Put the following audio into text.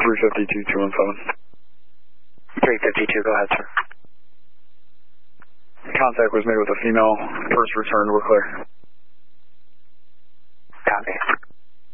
352-217. 352, go ahead, sir. Contact was made with a female. First return, we're clear. Copy.